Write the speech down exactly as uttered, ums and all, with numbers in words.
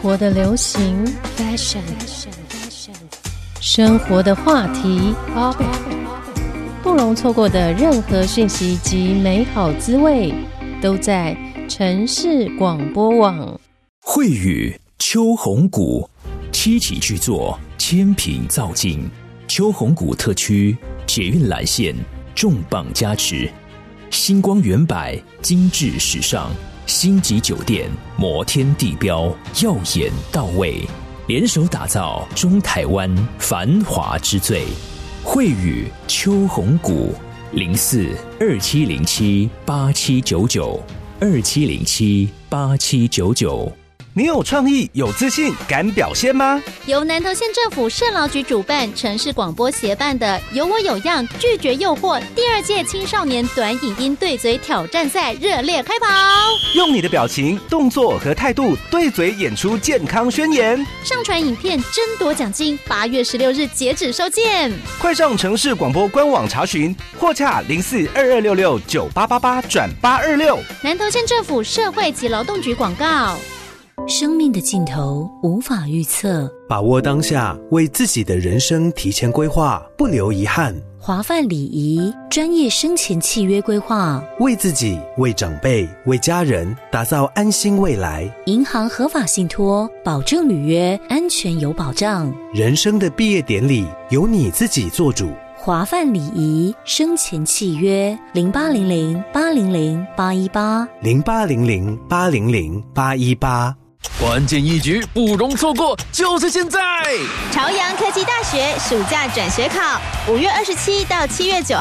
活的流行 fashion， 生活的话题 topic， 不容错过的任何讯息及美好滋味，都在城市广播网。 慧宇秋红谷七期巨作，千品造境，秋红谷特区捷运蓝线重磅加持，星光远百精致时尚，星级酒店摩天地标耀眼到位，联手打造中台湾繁华之最。慧宇秋红谷零四二七零七八七九九二七零七八七九九。 你有创意、有自信、敢表现吗？ 由南投县政府社劳局主办、城市广播协办的“有我有样，拒绝诱惑”第二届青少年短影音对嘴挑战赛热烈开跑， 用你的表情、动作和态度对嘴演出健康宣言， 上传影片争夺奖金。八月十六日截止收件， 快上城市广播官网查询，或洽零四二二六六九八八八转八二六。 南投县政府社会及劳动局广告。 生命的尽头无法预测， 把握当下，为自己的人生提前规划，不留遗憾。 华范礼仪专业生前契约规划， 为自己、为长辈、为家人打造安心未来。 银行合法信托，保证履约，安全有保障。 人生的毕业典礼，由你自己做主。 华范礼仪生前契约零八零零八零零八一八零八零零八零零八一八。 关键一局不容错过，就是现在！ 朝阳科技大学暑假转学考，五月二十七到七月九